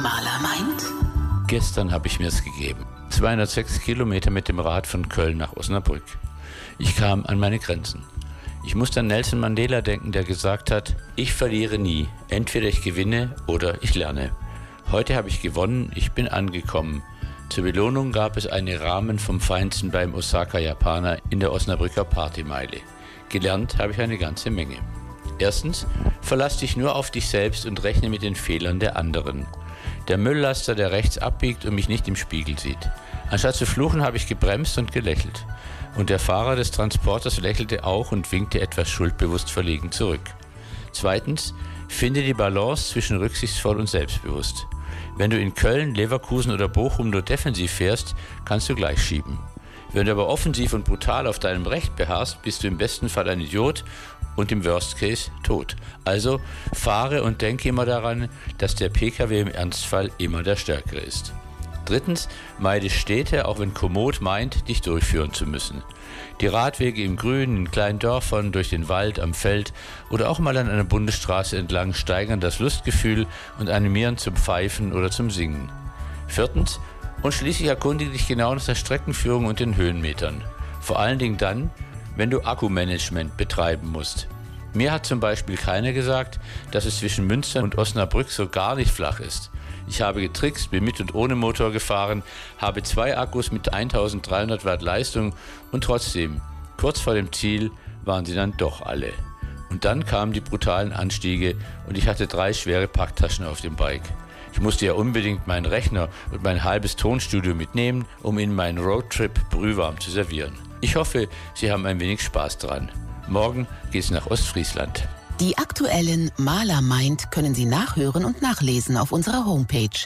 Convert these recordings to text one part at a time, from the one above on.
Maler meint? Gestern habe ich mir es gegeben. 206 Kilometer mit dem Rad von Köln nach Osnabrück. Ich kam an meine Grenzen. Ich musste an Nelson Mandela denken, der gesagt hat, ich verliere nie. Entweder ich gewinne oder ich lerne. Heute habe ich gewonnen, ich bin angekommen. Zur Belohnung gab es einen Ramen vom Feinsten beim Osaka-Japaner in der Osnabrücker Partymeile. Gelernt habe ich eine ganze Menge. Erstens, verlass dich nur auf dich selbst und rechne mit den Fehlern der anderen. Der Mülllaster, der rechts abbiegt und mich nicht im Spiegel sieht. Anstatt zu fluchen, habe ich gebremst und gelächelt. Und der Fahrer des Transporters lächelte auch und winkte etwas schuldbewusst verlegen zurück. Zweitens, finde die Balance zwischen rücksichtsvoll und selbstbewusst. Wenn du in Köln, Leverkusen oder Bochum nur defensiv fährst, kannst du gleich schieben. Wenn du aber offensiv und brutal auf deinem Recht beharrst, bist du im besten Fall ein Idiot und im Worst Case tot. Also fahre und denke immer daran, dass der PKW im Ernstfall immer der Stärkere ist. Drittens, meide Städte, auch wenn Komoot meint, dich durchführen zu müssen. Die Radwege im Grün, in kleinen Dörfern, durch den Wald, am Feld oder auch mal an einer Bundesstraße entlang steigern das Lustgefühl und animieren zum Pfeifen oder zum Singen. Viertens, und schließlich erkundige dich genau nach der Streckenführung und den Höhenmetern. Vor allen Dingen dann, wenn du Akkumanagement betreiben musst. Mir hat zum Beispiel keiner gesagt, dass es zwischen Münster und Osnabrück so gar nicht flach ist. Ich habe getrickst, bin mit und ohne Motor gefahren, habe 2 Akkus mit 1300 Watt Leistung und trotzdem, kurz vor dem Ziel, waren sie dann doch alle. Und dann kamen die brutalen Anstiege und ich hatte 3 schwere Packtaschen auf dem Bike. Ich musste ja unbedingt meinen Rechner und mein halbes Tonstudio mitnehmen, um in meinen Roadtrip brühwarm zu servieren. Ich hoffe, Sie haben ein wenig Spaß dran. Morgen geht's nach Ostfriesland. Die aktuellen Maler meint können Sie nachhören und nachlesen auf unserer Homepage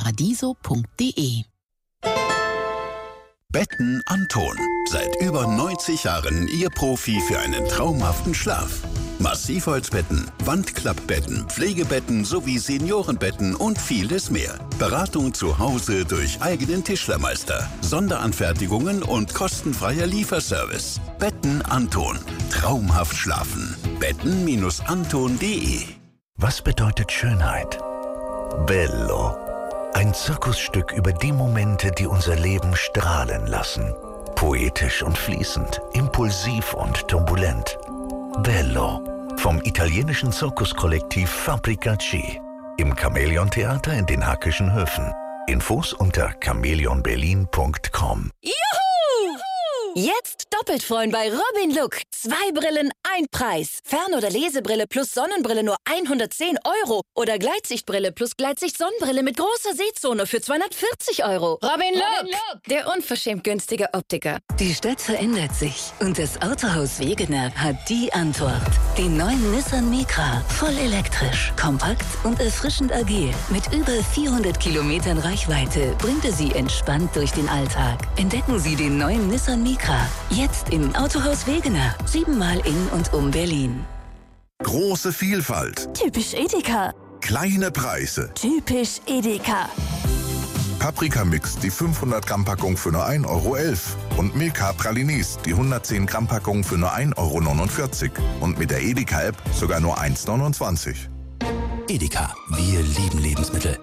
paradiso.de. Betten Anton. Seit über 90 Jahren Ihr Profi für einen traumhaften Schlaf. Massivholzbetten, Wandklappbetten, Pflegebetten sowie Seniorenbetten und vieles mehr. Beratung zu Hause durch eigenen Tischlermeister, Sonderanfertigungen und kostenfreier Lieferservice. Betten Anton. Traumhaft schlafen. Betten-anton.de. Was bedeutet Schönheit? Bello. Ein Zirkusstück über die Momente, die unser Leben strahlen lassen. Poetisch und fließend, impulsiv und turbulent. Bello. Vom italienischen Zirkuskollektiv Fabrica-C. Im Chamäleon-Theater in den Hackischen Höfen. Infos unter chamäleonberlin.com. Juhu! Jetzt doppelt freuen bei Robin Look. 2 Brillen, 1 Preis. Fern- oder Lesebrille plus Sonnenbrille nur 110 €. Oder Gleitsichtbrille plus Gleitsicht-Sonnenbrille mit großer Sehzone für 240 €. Robin Look, der unverschämt günstige Optiker. Die Stadt verändert sich und das Autohaus Wegener hat die Antwort. Den neuen Nissan Micra, voll elektrisch, kompakt und erfrischend agil. Mit über 400 Kilometern Reichweite bringt er Sie entspannt durch den Alltag. Entdecken Sie den neuen Nissan Micra jetzt im Autohaus Wegener. 7-mal in und um Berlin. Große Vielfalt. Typisch Edeka. Kleine Preise. Typisch Edeka. Paprika-Mix, die 500 Gramm Packung für nur 1,11 € und Milka Pralinis, die 110 Gramm Packung für nur 1,49 € und mit der Edeka-App sogar nur 1,29 €. Edeka, wir lieben Lebensmittel.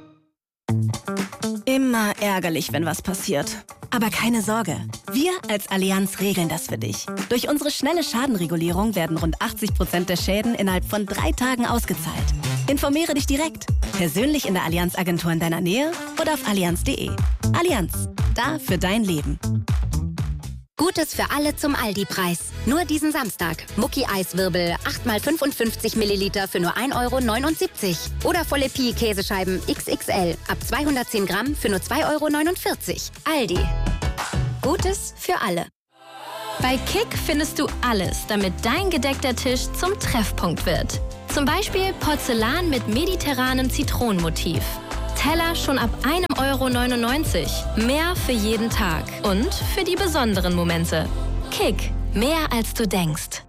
Immer ärgerlich, wenn was passiert. Aber keine Sorge, wir als Allianz regeln das für dich. Durch unsere schnelle Schadenregulierung werden rund 80% der Schäden innerhalb von 3 Tagen ausgezahlt. Informiere dich direkt, persönlich in der Allianz-Agentur in deiner Nähe oder auf allianz.de. Allianz, da für dein Leben. Gutes für alle zum Aldi-Preis. Nur diesen Samstag. Mucki-Eiswirbel 8x55 Milliliter für nur 1,79 €. Oder volle Pie-Käsescheiben XXL ab 210 Gramm für nur 2,49 €. Aldi. Gutes für alle. Bei Kick findest du alles, damit dein gedeckter Tisch zum Treffpunkt wird. Zum Beispiel Porzellan mit mediterranem Zitronenmotiv. Teller schon ab 1,99 €. Mehr für jeden Tag und für die besonderen Momente. Kick, mehr als du denkst.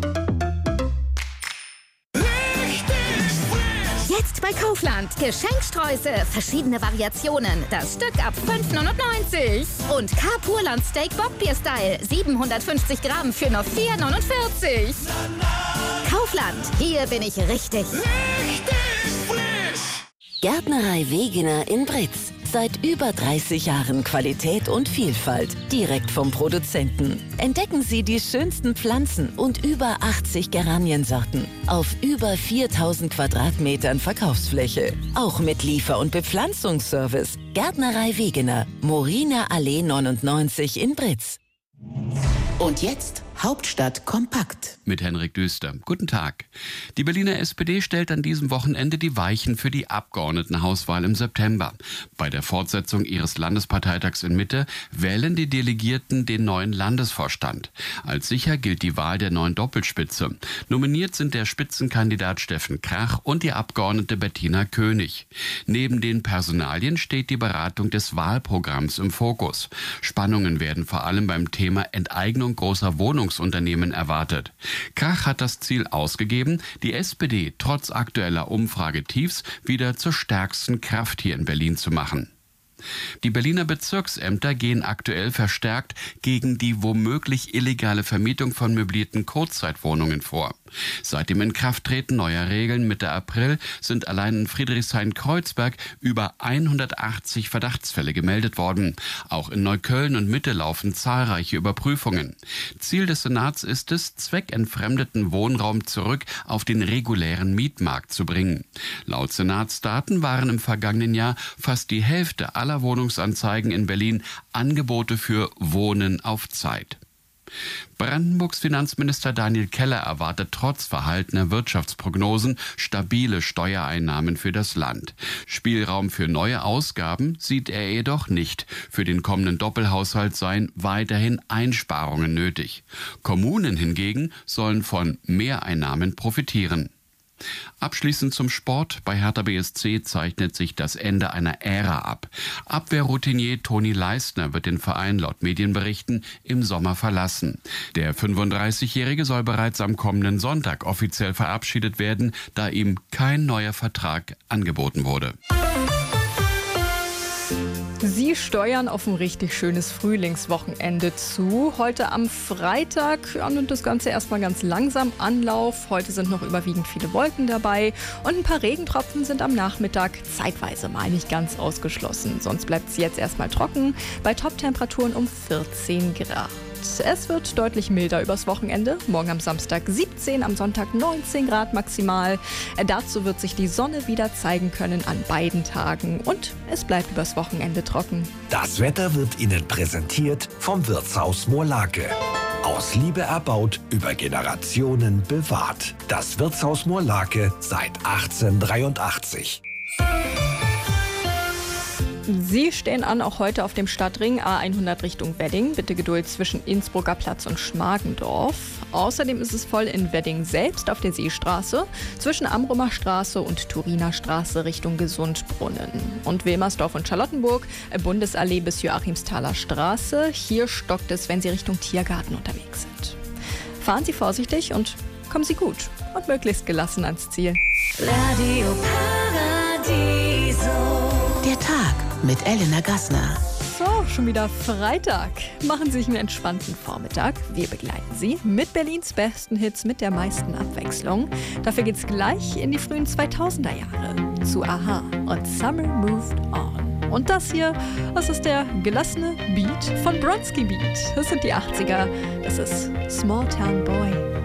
Jetzt bei Kaufland. Geschenksträuße, verschiedene Variationen. Das Stück ab 5,99 €. Und Carpurland Steak Bockbier-Style. 750 Gramm für nur 4,49 €. Kaufland, hier bin ich richtig. Gärtnerei Wegener in Britz. Seit über 30 Jahren Qualität und Vielfalt, direkt vom Produzenten. Entdecken Sie die schönsten Pflanzen und über 80 Geraniensorten auf über 4000 Quadratmetern Verkaufsfläche. Auch mit Liefer- und Bepflanzungsservice. Gärtnerei Wegener, Moriner Allee 99 in Britz. Und jetzt Hauptstadt kompakt. Mit Henrik Düster. Guten Tag. Die Berliner SPD stellt an diesem Wochenende die Weichen für die Abgeordnetenhauswahl im September. Bei der Fortsetzung ihres Landesparteitags in Mitte wählen die Delegierten den neuen Landesvorstand. Als sicher gilt die Wahl der neuen Doppelspitze. Nominiert sind der Spitzenkandidat Steffen Krach und die Abgeordnete Bettina König. Neben den Personalien steht die Beratung des Wahlprogramms im Fokus. Spannungen werden vor allem beim Thema Enteignung großer Wohnungsunternehmen erwartet. Krach hat das Ziel ausgegeben, die SPD trotz aktueller Umfragetiefs wieder zur stärksten Kraft hier in Berlin zu machen. Die Berliner Bezirksämter gehen aktuell verstärkt gegen die womöglich illegale Vermietung von möblierten Kurzzeitwohnungen vor. Seit dem Inkrafttreten neuer Regeln Mitte April sind allein in Friedrichshain-Kreuzberg über 180 Verdachtsfälle gemeldet worden. Auch in Neukölln und Mitte laufen zahlreiche Überprüfungen. Ziel des Senats ist es, zweckentfremdeten Wohnraum zurück auf den regulären Mietmarkt zu bringen. Laut Senatsdaten waren im vergangenen Jahr fast die Hälfte aller Wohnungsanzeigen in Berlin Angebote für Wohnen auf Zeit. Brandenburgs Finanzminister Daniel Keller erwartet trotz verhaltener Wirtschaftsprognosen stabile Steuereinnahmen für das Land. Spielraum für neue Ausgaben sieht er jedoch nicht. Für den kommenden Doppelhaushalt seien weiterhin Einsparungen nötig. Kommunen hingegen sollen von Mehreinnahmen profitieren. Abschließend zum Sport. Bei Hertha BSC zeichnet sich das Ende einer Ära ab. Abwehrroutinier Toni Leistner wird den Verein laut Medienberichten im Sommer verlassen. Der 35-Jährige soll bereits am kommenden Sonntag offiziell verabschiedet werden, da ihm kein neuer Vertrag angeboten wurde. Sie steuern auf ein richtig schönes Frühlingswochenende zu. Heute am Freitag nimmt das Ganze erstmal ganz langsam Anlauf. Heute sind noch überwiegend viele Wolken dabei und ein paar Regentropfen sind am Nachmittag zeitweise mal nicht ganz ausgeschlossen. Sonst bleibt es jetzt erstmal trocken bei Toptemperaturen um 14 Grad. Es wird deutlich milder übers Wochenende. Morgen am Samstag 17, am Sonntag 19 Grad maximal. Dazu wird sich die Sonne wieder zeigen können an beiden Tagen. Und es bleibt übers Wochenende trocken. Das Wetter wird Ihnen präsentiert vom Wirtshaus Moorlake. Aus Liebe erbaut, über Generationen bewahrt. Das Wirtshaus Moorlake seit 1883. Sie stehen an, auch heute auf dem Stadtring A100 Richtung Wedding. Bitte Geduld zwischen Innsbrucker Platz und Schmargendorf. Außerdem ist es voll in Wedding selbst auf der Seestraße, zwischen Amrumer Straße und Turiner Straße Richtung Gesundbrunnen. Und Wilmersdorf und Charlottenburg, Bundesallee bis Joachimsthaler Straße. Hier stockt es, wenn Sie Richtung Tiergarten unterwegs sind. Fahren Sie vorsichtig und kommen Sie gut und möglichst gelassen ans Ziel. Radio Paradiso. Der Tag mit Elena Gassner. So, schon wieder Freitag. Machen Sie sich einen entspannten Vormittag. Wir begleiten Sie mit Berlins besten Hits mit der meisten Abwechslung. Dafür geht's gleich in die frühen 2000er Jahre zu Aha und Summer Moved On. Und das hier, das ist der gelassene Beat von Bronski Beat. Das sind die 80er. Das ist Small Town Boy.